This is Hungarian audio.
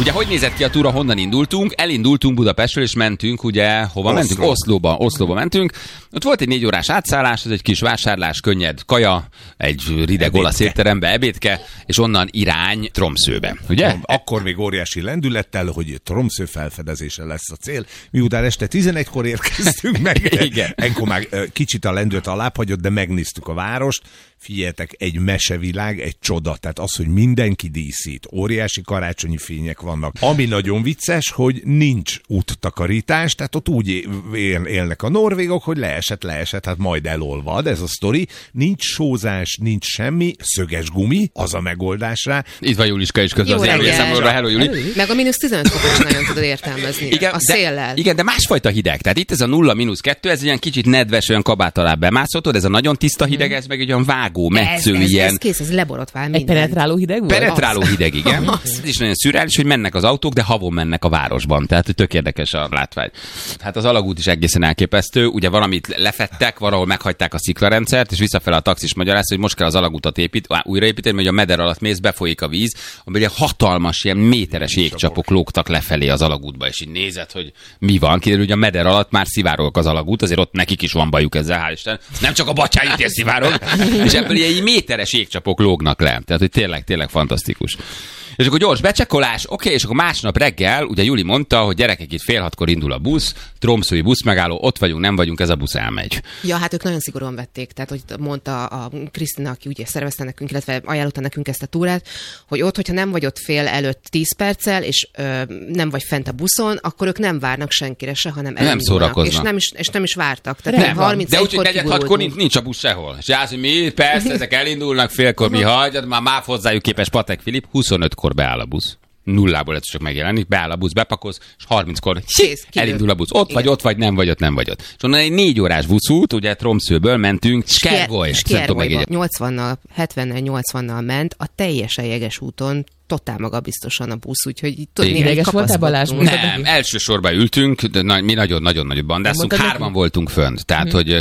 Ugye, hogy nézett ki a túra, honnan indultunk? Elindultunk Budapestről, és mentünk, ugye, hova mentünk? Oszlóba mentünk. Ott volt egy 4 órás átszállás, ez egy kis vásárlás, könnyed kaja, egy rideg olasz étterembe, ebédke, és onnan irány Tromsøbe, ugye? Akkor még óriási lendülettel, hogy Tromsø felfedezése lesz a cél. Miután este 11-kor érkeztünk meg, ekkor már kicsit a lendület alább hagyott, de megnéztük a várost. Figyeljetek, egy mesevilág, egy csoda. Tehát az, hogy mindenki díszít, óriási karácsonyi fények vannak. Ami nagyon vicces, hogy nincs úttakarítás, tehát ott úgy élnek a norvégok, hogy leesett, hát majd elolvad ez a sztori. Nincs sózás, nincs semmi, szöges gumi, az a megoldás rá. Itt van Juliska is közben az előszámolóra. Hello, Juli. Meg a -15 fokot nagyon tudod értelmezni. Igen, a széllel. Igen, de másfajta hideg. Tehát itt ez a 0-2, ez ilyen kicsit nedves, olyan kabát alá bemászoltod, ez a nagyon tiszta hideg, ez meg egy olyan vágó, metsző, ilyen. Ez kész, ez leborotvál minden. Egy penetráló hideg volt? Penetráló hideg, igen. Ez is nagyon szürreális, hogy mennek az autók, de havon mennek a városban. Tehát tök érdekes a látvány. Hát az alagút is egészen elképesztő. Ugye valamit lefettek, valahol meghagyták a sziklarendszert, és visszafele a taxis magyaráz, hogy most kell az alagutat újraépíteni, hogy a meder alatt mész, befolyik a víz, amiben egy hatalmas, ilyen méteres jégcsapok lógtak lefelé az alagútba, és így nézed, hogy mi van. Kiderül, hogy a meder alatt már szivárog az alagút, azért ott nekik is van bajuk ezzel, hál' Isten. Nem csak a Bacsányi tér szivárog, és ebből ilyen méteres jégcsapok lógnak le. Tehát, hogy tényleg fantasztikus. És akkor gyors becsekkolás, oké, és akkor másnap reggel, ugye Juli mondta, hogy gyerekek, itt 5:30 indul a busz, Tromsøi buszmegálló, ott vagyunk, nem vagyunk, ez a busz elmegy. Ja, hát ők nagyon szigorúan vették, tehát hogy mondta a Krisztina, aki ugye szervezte nekünk, illetve ajánlotta nekünk ezt a túrát, hogy ott, hogyha nem vagy ott fél előtt 10 perccel, és nem vagy fent a buszon, akkor ők nem várnak senkire se, hanem nem szórakoznak. És nem is vártak. Tehát 31-kor de úgy, hogy 4-6-kor nincs a busz sehol. És az, hogy mi, persze, ezek elindulnak, félkor mi hagyjad, már hozzájuk képes Patek Filip, 25-kor beáll a busz. Nullából ez csak megjelenik, beáll a busz, bepakolsz, és 30-kor elindul a busz. Ott vagy, nem vagy ott. És onnan egy 4 órás buszút, ugye Tromsøből mentünk Skjervøy. 80-nal, 70-80-nal ment a teljesen jeges úton, totál magabiztosan a busz, úgyhogy ideges voltál, Balázs? Nem, elsősorban ültünk, de mi nagyon-nagyon bandáztunk, 3-an voltunk fönt, tehát hogy